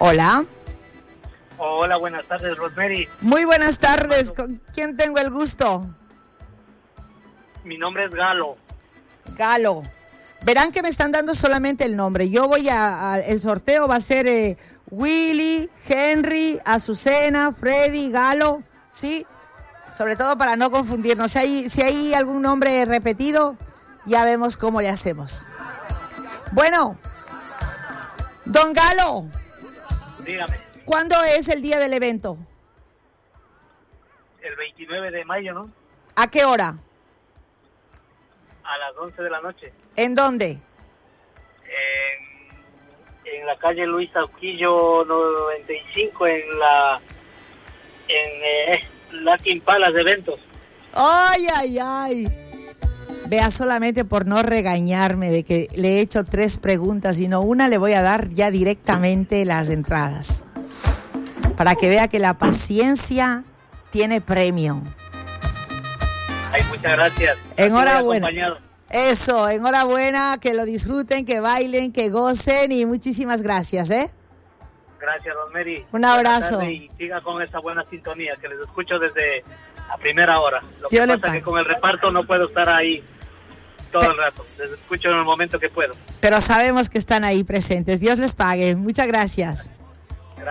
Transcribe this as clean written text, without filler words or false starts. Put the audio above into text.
Hola. Hola, buenas tardes, Rosemary. Muy buenas tardes. ¿Con quién tengo el gusto? Mi nombre es Galo. Galo. Verán que me están dando solamente el nombre. Yo voy el sorteo va a ser Willy, Henry, Azucena, Freddy, Galo, ¿sí? Sobre todo para no confundirnos. Si hay algún nombre repetido, ya vemos cómo le hacemos. Bueno, don Galo. Dígame. ¿Cuándo es el día del evento? El 29 de mayo, ¿no? ¿A qué hora? A las 11 de la noche. ¿En dónde? En la calle Luis Sauquillo 95, en Latin Palace de Eventos. ¡Ay, ay, ay! Vea, solamente por no regañarme de que le he hecho 3 preguntas y no una, le voy a dar ya directamente las entradas. Para que vea que la paciencia tiene premio. Ay, muchas gracias. Enhorabuena. Eso, enhorabuena, que lo disfruten, que bailen, que gocen y muchísimas gracias, ¿eh? Gracias, Rosemary. Un abrazo. Y siga con esa buena sintonía, que les escucho desde a primera hora. Lo que Yo pasa es que con el reparto no puedo estar ahí todo el rato. Les escucho en el momento que puedo. Pero sabemos que están ahí presentes. Dios les pague. Muchas gracias.